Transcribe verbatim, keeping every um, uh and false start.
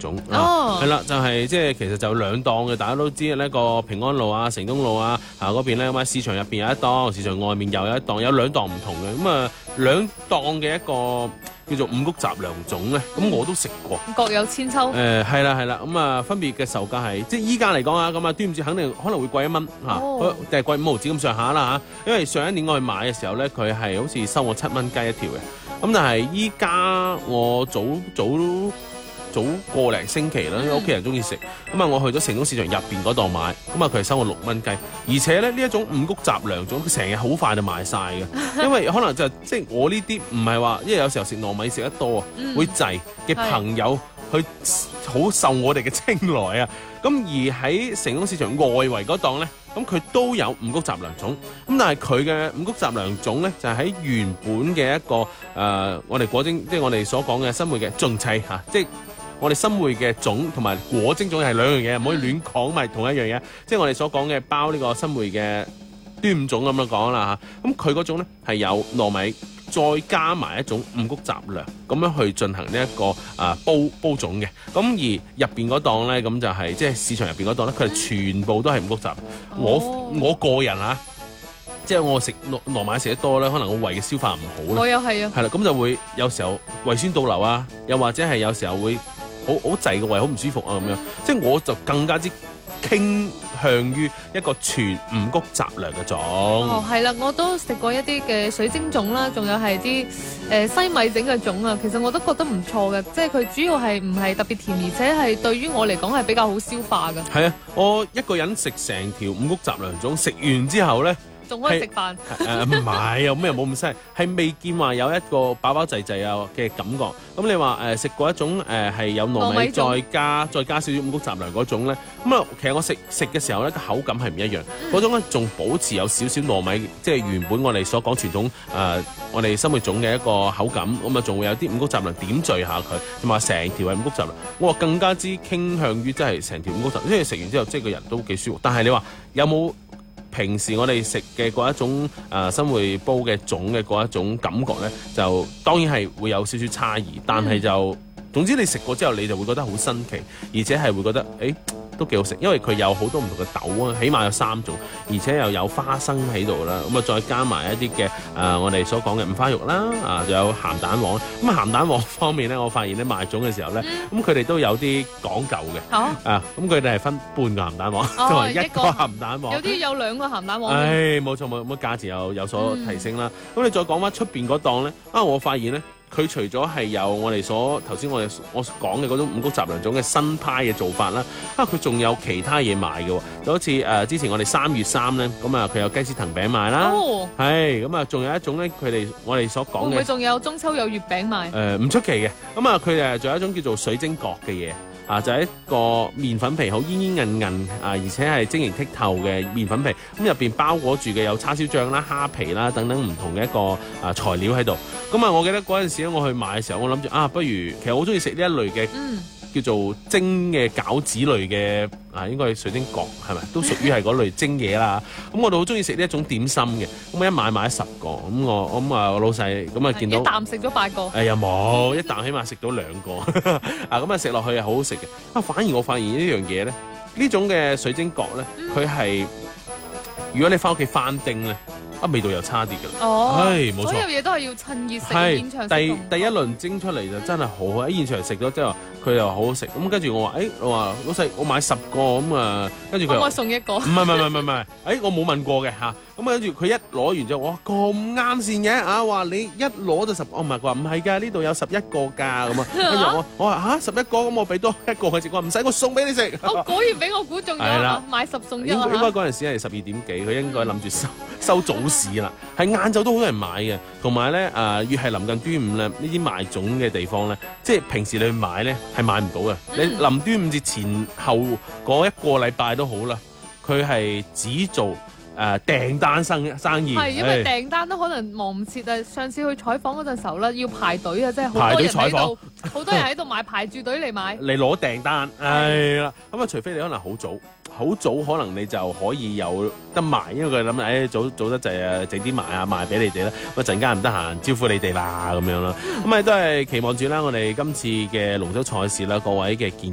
種哦， 係啦，就係即係其實就兩檔嘅，大家都知呢個平安路啊、成東路啊啊嗰邊咧，咁啊市場入邊有一檔，市場外面又有一檔，有兩檔唔同嘅，咁啊兩檔嘅一個叫做五穀雜糧種咧，咁我都食過， 各有千秋。 誒係啦係啦，咁啊分別嘅售價係即係依家嚟講啊，咁啊端午節肯定可能會貴一蚊嚇， 哦定係貴五毫子咁上下啦嚇，因為上一年我去買嘅時候咧，佢係好似收我七蚊雞一條嘅，咁但係依家我早早早個零星期啦，因為屋企人中意食，咁啊我去咗成東市場入邊嗰檔買，咁啊佢係收我六蚊雞，而且咧呢一種五穀雜糧種，佢成日好快就賣晒嘅，因為可能就即係我呢啲唔係話，因為有時候食糯米食得多啊， 嗯會滯嘅朋友去好受我哋嘅青睞啊，咁而喺成東市場外圍嗰檔咧，咁佢都有五穀雜糧種，咁但係佢嘅五穀雜糧種咧就係、是、喺原本嘅一個誒、呃，我哋果精，即係我哋所講嘅新會嘅盡砌嚇，即係。我哋新會嘅種同埋果精種係兩樣嘢，唔可以亂講埋同一樣嘢。即係我哋所講嘅包呢個新會嘅端午種咁樣講啦嚇。咁佢嗰種咧係有糯米，再加埋一種五穀雜糧，咁樣去進行呢、這、一個啊煲煲種嘅。咁而入邊嗰檔咧，咁就係、是、即係市場入邊嗰檔咧，佢係全部都係五穀雜糧。我我個人啊，即係我食糯糯米食得多咧，可能我胃嘅消化唔好咧。 我又係啊。 係啦，咁就會有時候胃酸倒流啊，又或者係有時候會。好好滯嘅胃，好唔舒服啊咁樣，即係我就更加之傾向於一個全五穀雜糧嘅種。 哦，係啦，我都食過一啲嘅水晶種啦，仲有係啲誒西米整嘅種啊，其實我都覺得唔錯嘅，即係佢主要係唔係特別甜，而且係對於我嚟講係比較好消化嘅。 係啊，我一個人食成條五穀雜糧種，食完之後咧。 仲可以食飯？ 誒唔係啊，咩冇咁犀利，係未見話有一個飽飽滯滯啊嘅感覺。咁你話誒食過一種誒係、呃、有糯米再加再加少少五穀雜糧嗰種咧，咁啊其實我食食嘅時候咧個口感係唔一樣，嗰、嗯、種咧仲保持有少少糯米，即係原本我哋所講傳統誒、呃、我哋生活種嘅一個口感，咁啊仲會有啲五穀雜糧點綴下佢，同埋成條係五穀雜糧。我話更加之傾向於真係成條五穀雜糧，因為食完之後即係個人都幾舒服。但係你話有冇？平時我哋食嘅嗰一種誒新會煲嘅種嘅嗰一種感覺咧，就當然係會有少少差異，但係就、嗯、總之你食過之後，你就會覺得好新奇，而且係會覺得誒都幾好食，因為佢有好多唔同嘅豆啊，起碼有三種，而且又有花生喺度啦，咁啊再加埋一啲嘅誒我哋所講嘅五花肉啦，啊仲有鹹蛋黃。咁啊鹹蛋黃方面咧，我發現咧賣種嘅時候咧，咁佢哋都有啲講究嘅， 啊咁佢哋係分半個鹹蛋黃同埋、哦、一個鹹蛋黃， 有啲有兩個鹹蛋黃。 唉，冇錯冇，咁價錢又有所提升啦。咁、嗯、你再講翻出邊嗰檔咧，啊我發現咧。佢除咗係有我哋所頭先我哋我講嘅嗰種五穀雜糧種嘅新派嘅做法啦，啊佢仲有其他嘢賣嘅，就好似誒、呃、之前我哋三月三咧，咁啊佢有雞絲藤餅賣啦，係咁啊仲有一種咧，佢哋我哋所講嘅， 會仲有中秋有月餅賣， 誒唔出奇嘅，咁啊佢誒仲有一種叫做水晶角嘅嘢。啊，就係、是、一個麵粉皮好煙煙韌韌啊，而且係晶瑩剔透嘅麵粉皮，咁入邊包裹住嘅有叉燒醬啦、蝦皮啦等等唔同嘅一個啊材料喺度。咁啊，我記得嗰陣時咧，我去買嘅時候，我諗住啊，不如其實我好中意食呢一類嘅。嗯叫做蒸嘅餃子類嘅啊，應該係水晶角係咪？都屬於係嗰類蒸嘢啦。咁我哋好中意食呢一種點心嘅。咁我一買買十個，咁我咁啊我老細咁啊見到一啖食咗八個。 誒又冇一啖起碼食到兩個啊！咁啊食落去係好好食嘅。啊反而我發現呢樣嘢咧，呢種嘅水晶角咧，佢係如果你翻屋企翻叮咧。啊，味道又差啲㗎啦， 哦， 係冇錯， 所有嘢都係要趁熱食，現場食。 第第一輪蒸出嚟就真係好好，喺現場食咗之後，佢又好好食。咁跟住我話，誒、欸，我話老細，我買十個咁啊，跟住佢我送一個。唔係唔係唔係唔係，誒、欸，我冇問過嘅嚇。咁跟住佢一攞完之後，哇，咁啱線嘅啊！話你一攞就十，我唔係佢話唔係㗎，呢度有十一個㗎咁啊。跟住我我話嚇十一個，咁我俾多一個佢食，我話唔使，我送俾你食。 我果然俾我估中咗啦，買十送一啊！ 應該嗰陣時係十二點幾，佢應該諗住收收早市啦。係晏晝都好多人買嘅，同埋咧誒，越係臨近端午咧，呢啲賣粽嘅地方咧，即係平時你去買咧係買唔到嘅。嗯、你臨端午節前後嗰一個禮拜都好啦，佢係只做。誒、呃、訂單生生意係因為訂單都可能忙唔切啊！上次去採訪嗰陣時候咧，要排隊啊，即係好多人喺度，好多人喺度買排住隊嚟買嚟攞訂單，係啦。咁啊，除非你可能好早，好早可能你就可以有得賣，因為佢諗誒早早得滯啊，整啲賣啊賣俾你哋啦。咁啊陣間唔得閒招呼你哋啦咁樣啦。咁啊都係期望住啦，我哋今次嘅龍舟賽事啦，各位嘅建